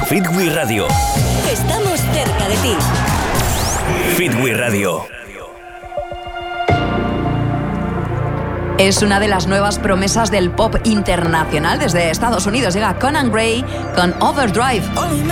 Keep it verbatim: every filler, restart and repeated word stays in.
Fitwi Radio. Estamos cerca de ti. Fitwi Radio. Es una de las nuevas promesas del pop internacional. Desde Estados Unidos llega Conan Gray con Overdrive.